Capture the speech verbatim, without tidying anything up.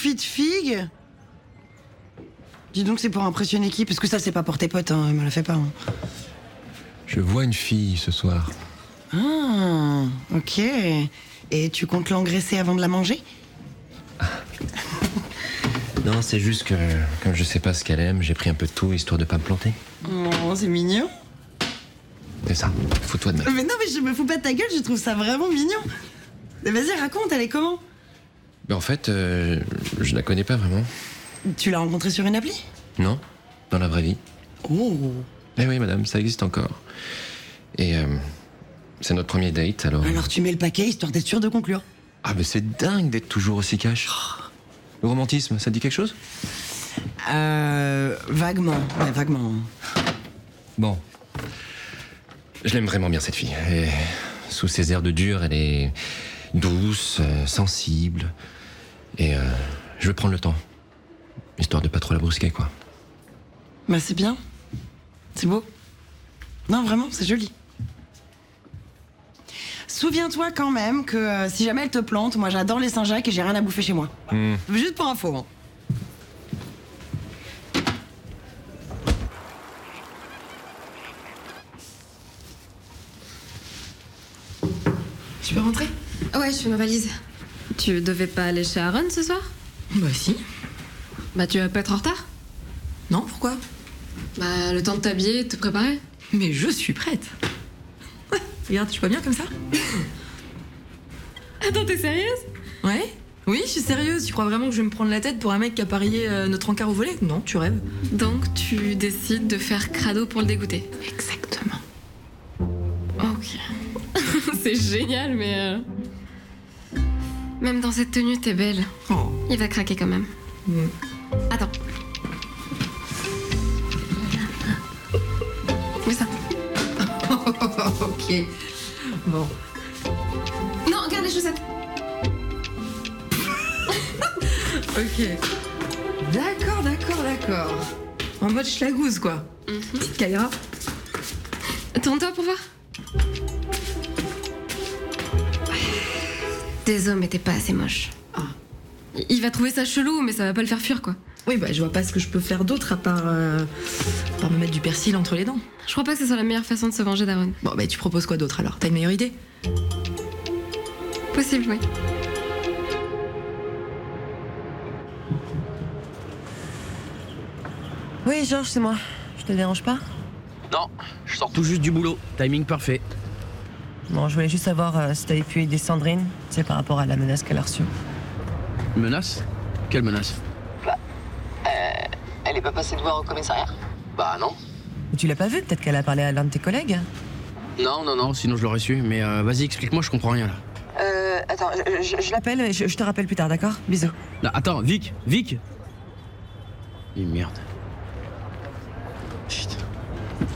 confit de figues? Dis donc, c'est pour impressionner qui? Parce que ça, c'est pas pour tes potes, hein, me la fais pas. Hein. Je vois une fille ce soir. Ah, ok. Et tu comptes l'engraisser avant de la manger? Non, c'est juste que, comme je sais pas ce qu'elle aime, j'ai pris un peu de tout, histoire de pas me planter. Oh, c'est mignon. C'est ça, fous-toi de ma... Mais non, mais je me fous pas de ta gueule, je trouve ça vraiment mignon. Mais vas-y, raconte, elle est comment? Ben en fait, euh, je la connais pas vraiment. Tu l'as rencontrée sur une appli? Non, dans la vraie vie. Oh. Eh oui, madame, ça existe encore. Et euh, c'est notre premier date, alors... Alors tu mets le paquet, histoire d'être sûr de conclure. Ah, mais c'est dingue d'être toujours aussi cash. Le romantisme, ça te dit quelque chose? Euh... Vaguement, ouais, vaguement. Bon. Je l'aime vraiment bien, cette fille. Et sous ses airs de dur, elle est douce, euh, sensible. Et euh, je veux prendre le temps. Histoire de pas trop la brusquer, quoi. Bah c'est bien. C'est beau. Non, vraiment, c'est joli. Souviens-toi quand même que euh, si jamais elle te plante, moi j'adore les Saint-Jacques et j'ai rien à bouffer chez moi. Mm. Juste pour info. Hein. Tu peux rentrer? Ouais, je fais ma valise. Tu devais pas aller chez Aaron ce soir? Bah si. Bah tu vas pas être en retard? Non, pourquoi? Bah le temps de t'habiller et de te préparer. Mais je suis prête. Ouais, regarde, je suis pas bien comme ça? Attends, t'es sérieuse? Ouais? Oui, je suis sérieuse. Tu crois vraiment que je vais me prendre la tête pour un mec qui a parié euh, notre encart au volet? Non, tu rêves. Donc tu décides de faire crado pour le dégoûter? Exactement. Ok. C'est génial, mais... Euh... Même dans cette tenue, t'es belle. Oh. Il va craquer quand même. Mm. Attends. Mets ça. Ok. Bon. Non, regarde les chaussettes. Ok. D'accord, d'accord, d'accord. En mode schlagouze, quoi. Mm-hmm. Petite Kaira. Tourne-toi pour voir. Désolé, mais t'es pas assez moche. Ah. Il va trouver ça chelou, mais ça va pas le faire fuir, quoi. Oui, bah je vois pas ce que je peux faire d'autre à part, euh, à part me mettre du persil entre les dents. Je crois pas que ce soit la meilleure façon de se venger d'Aaron. Bon, bah tu proposes quoi d'autre alors? T'as une meilleure idée? Possible, oui. Oui, Georges, c'est moi. Je te dérange pas? Non, je sors tout juste du boulot. Timing parfait. Bon, je voulais juste savoir euh, si t'avais pu aider Sandrine, c'est par rapport à la menace qu'elle a reçue. Menace? Quelle menace? Bah, euh, elle est pas passée te voir au commissariat? Bah non. Mais tu l'as pas vu? Peut-être qu'elle a parlé à l'un de tes collègues. Non, non, non, sinon je l'aurais su. Mais euh, vas-y, explique-moi, je comprends rien là. Euh, attends, je, je, je l'appelle et je, je te rappelle plus tard, d'accord? Bisous. Non, attends, Vic, Vic. Et merde. Chut.